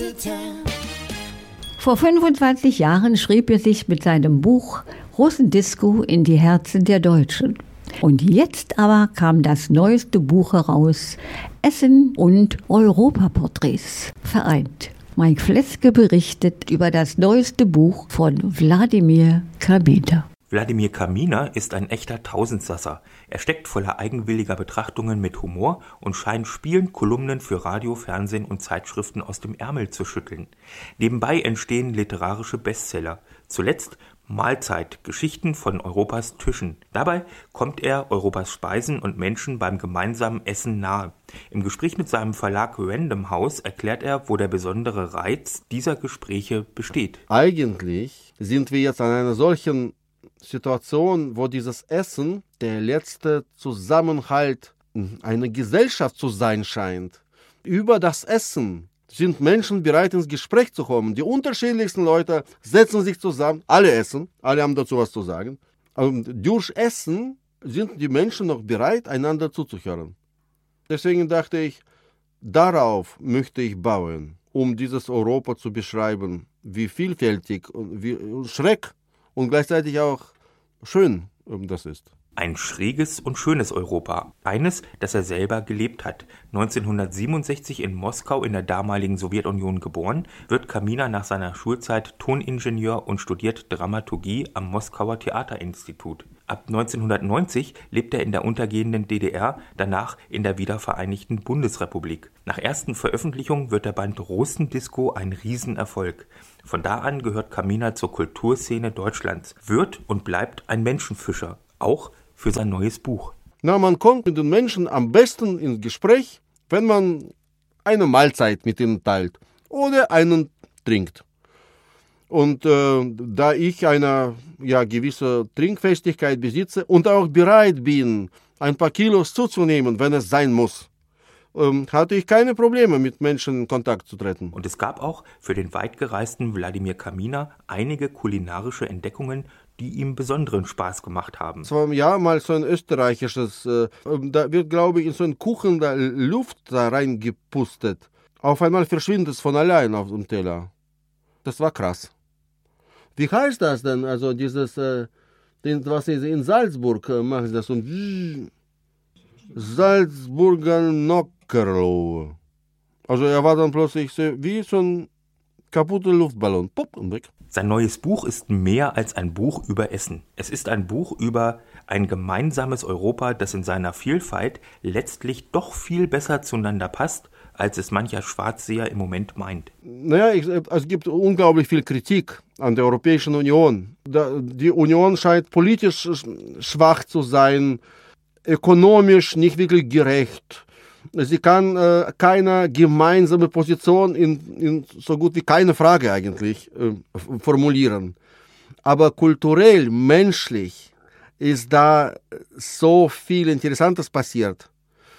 Vor 25 Jahren schrieb er sich mit seinem Buch Russendisco in die Herzen der Deutschen. Und jetzt aber kam das neueste Buch heraus, Essen und Europaporträts vereint. Mike Fleske berichtet über das neueste Buch von Wladimir Kaminer. Wladimir Kaminer ist ein echter Tausendsasser. Er steckt voller eigenwilliger Betrachtungen mit Humor und scheint spielend Kolumnen für Radio, Fernsehen und Zeitschriften aus dem Ärmel zu schütteln. Nebenbei entstehen literarische Bestseller. Zuletzt Mahlzeit, Geschichten von Europas Tischen. Dabei kommt er Europas Speisen und Menschen beim gemeinsamen Essen nahe. Im Gespräch mit seinem Verlag Random House erklärt er, wo der besondere Reiz dieser Gespräche besteht. Eigentlich sind wir jetzt an einer solchen Situation, wo dieses Essen der letzte Zusammenhalt einer Gesellschaft zu sein scheint. Über das Essen sind Menschen bereit, ins Gespräch zu kommen. Die unterschiedlichsten Leute setzen sich zusammen, alle essen, alle haben dazu was zu sagen. Und durch Essen sind die Menschen noch bereit, einander zuzuhören. Deswegen dachte ich, darauf möchte ich bauen, um dieses Europa zu beschreiben, wie vielfältig und wie schräg und gleichzeitig auch schön das ist. Ein schräges und schönes Europa. Eines, das er selber gelebt hat. 1967 in Moskau in der damaligen Sowjetunion geboren, wird Kaminer nach seiner Schulzeit Toningenieur und studiert Dramaturgie am Moskauer Theaterinstitut. Ab 1990 lebt er in der untergehenden DDR, danach in der wiedervereinigten Bundesrepublik. Nach ersten Veröffentlichungen wird der Band Russendisco ein Riesenerfolg. Von da an gehört Kaminer zur Kulturszene Deutschlands, wird und bleibt ein Menschenfischer, auch für sein neues Buch. Man kommt mit den Menschen am besten ins Gespräch, wenn man eine Mahlzeit mit ihnen teilt oder einen trinkt. Und da ich eine gewisse Trinkfestigkeit besitze und auch bereit bin, ein paar Kilos zuzunehmen, wenn es sein muss, hatte ich keine Probleme, mit Menschen in Kontakt zu treten. Und es gab auch für den weitgereisten Wladimir Kaminer einige kulinarische Entdeckungen, die ihm besonderen Spaß gemacht haben. Es war mal so ein österreichisches, da wird, glaube ich, in so einen Kuchen da Luft da reingepustet. Auf einmal verschwindet es von allein auf dem Teller. Das war krass. Wie heißt das denn? Also dieses, was sie in Salzburg machen, das so ein Salzburger Nockerl. Also er war dann plötzlich wie so ein kaputter Luftballon. Pupp und weg. Sein neues Buch ist mehr als ein Buch über Essen. Es ist ein Buch über ein gemeinsames Europa, das in seiner Vielfalt letztlich doch viel besser zueinander passt, als es mancher Schwarzseher im Moment meint. Es gibt unglaublich viel Kritik an der Europäischen Union. Die Union scheint politisch schwach zu sein, ökonomisch nicht wirklich gerecht. Sie kann keine gemeinsame Position in so gut wie keine Frage eigentlich formulieren. Aber kulturell, menschlich ist da so viel Interessantes passiert.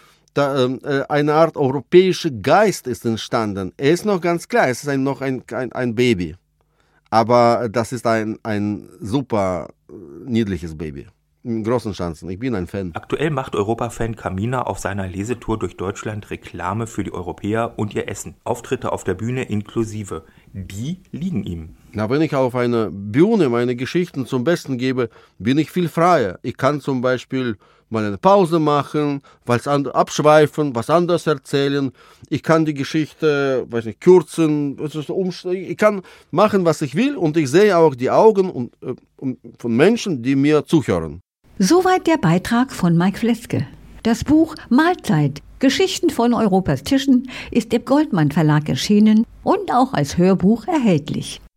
Eine Art europäischer Geist ist entstanden. Er ist noch ganz klar, es ist noch ein Baby. Aber das ist ein super niedliches Baby. In großen Chancen. Ich bin ein Fan. Aktuell macht Europa-Fan Kaminer auf seiner Lesetour durch Deutschland Reklame für die Europäer und ihr Essen. Auftritte auf der Bühne inklusive. Die liegen ihm. Wenn ich auf einer Bühne meine Geschichten zum Besten gebe, bin ich viel freier. Ich kann zum Beispiel mal eine Pause machen, abschweifen, was anderes erzählen. Ich kann die Geschichte, kürzen. Ich kann machen, was ich will, und ich sehe auch die Augen von Menschen, die mir zuhören. Soweit der Beitrag von Mike Fleske. Das Buch Mahlzeit, Geschichten von Europas Tischen ist im Goldmann Verlag erschienen und auch als Hörbuch erhältlich.